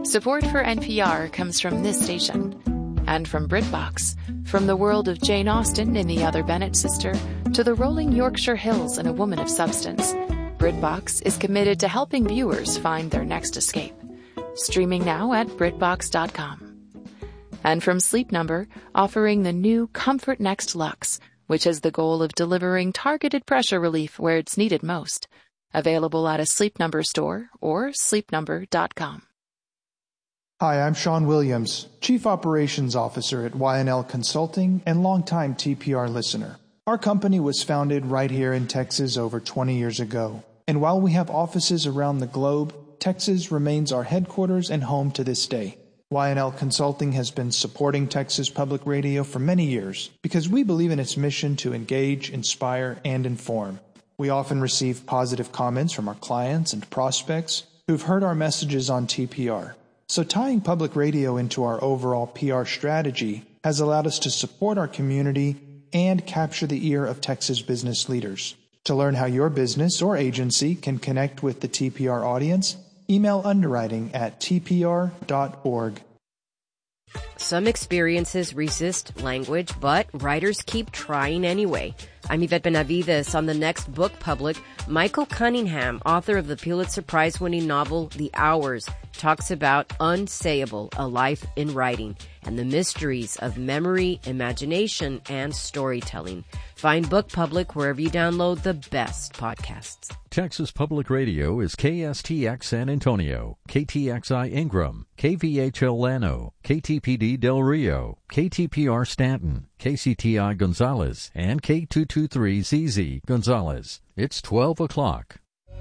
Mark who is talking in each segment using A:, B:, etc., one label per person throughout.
A: Support for NPR comes from this station and from BritBox. From the world of Jane Austen in The Other Bennet Sister to the rolling Yorkshire Hills in A Woman of Substance, BritBox is committed to helping viewers find their next escape. Streaming now at BritBox.com. And from Sleep Number, offering the new Comfort Next Luxe, which has the goal of delivering targeted pressure relief where it's needed most. Available at a Sleep Number store or sleepnumber.com.
B: Hi, I'm Sean Williams, Chief Operations Officer at YNL Consulting and longtime TPR listener. Our company was founded right here in Texas over 20 years ago. And while we have offices around the globe, Texas remains our headquarters and home to this day. YNL Consulting has been supporting Texas Public Radio for many years because we believe in its mission to engage, inspire, and inform. We often receive positive comments from our clients and prospects who've heard our messages on TPR. So tying public radio into our overall PR strategy has allowed us to support our community and capture the ear of Texas business leaders. To learn how your business or agency can connect with the TPR audience, email underwriting at tpr.org.
C: Some experiences resist language, but writers keep trying anyway. I'm Yvette Benavides. On the next Book Public, Michael Cunningham, author of the Pulitzer Prize-winning novel The Hours, talks about Unsayable, A Life in Writing, and the mysteries of memory, imagination, and storytelling. Find Book Public wherever you download the best podcasts.
D: Texas Public Radio is KSTX San Antonio, KTXI Ingram, KVHL Llano, KTPD Del Rio, KTPR Stanton, KCTI Gonzales, and K223ZZ Gonzales. It's 12 o'clock.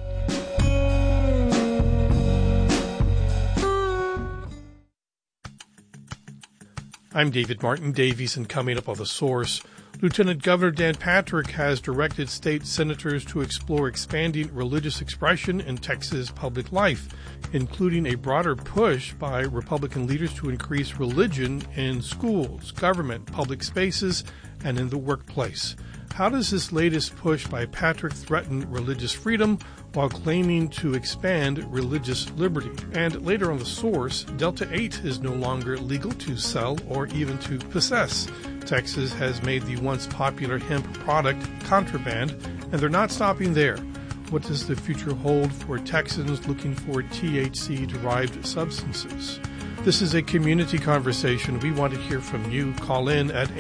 E: I'm David Martin Davies, and coming up on The Source, Lieutenant Governor Dan Patrick has directed state senators to explore expanding religious expression in Texas public life, including a broader push by Republican leaders to increase religion in schools, government, public spaces, and in the workplace. How does this latest push by Patrick threaten religious freedom while claiming to expand religious liberty? And later on The Source, Delta 8 is no longer legal to sell or even to possess. Texas has made the once popular hemp product contraband, and they're not stopping there. What does the future hold for Texans looking for THC-derived substances? This is a community conversation. We want to hear from you. Call in at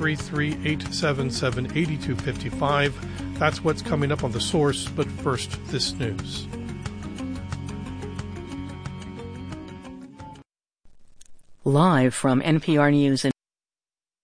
E: 833-877-8255. That's what's coming up on The Source, but first, this news.
F: Live from NPR News in